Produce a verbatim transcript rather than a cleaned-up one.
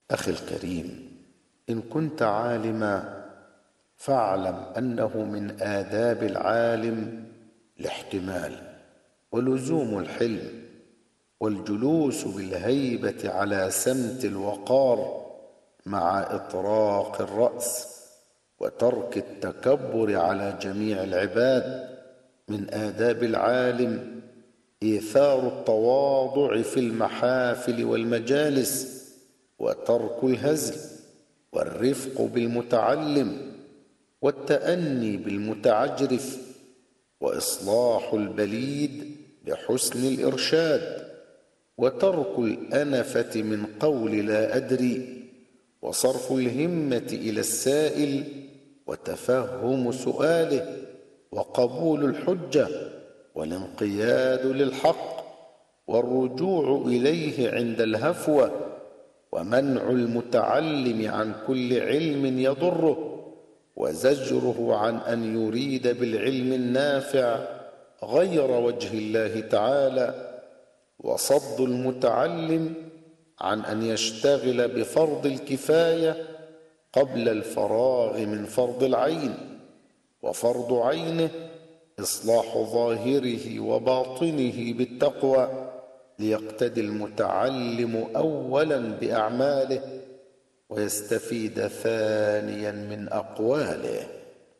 أخي الكريم، إن كنت عالما فاعلم أنه من آداب العالم الاحتمال ولزوم الحلم والجلوس بالهيبة على سمت الوقار مع إطراق الرأس وترك التكبر على جميع العباد. من آداب العالم إيثار التواضع في المحافل والمجالس وترك الهزل والرفق بالمتعلم والتأني بالمتعجرف وإصلاح البليد بحسن الإرشاد وترك الأنفة من قول لا أدري وصرف الهمة إلى السائل وتفهم سؤاله وقبول الحجة والانقياد للحق والرجوع إليه عند الهفوة ومنع المتعلم عن كل علم يضره وزجره عن أن يريد بالعلم النافع غير وجه الله تعالى وصد المتعلم عن أن يشتغل بفرض الكفاية قبل الفراغ من فرض العين. وفرض عينه إصلاح ظاهره وباطنه بالتقوى ليقتدي المتعلم أولا بأعماله ويستفيد ثانيا من أقواله.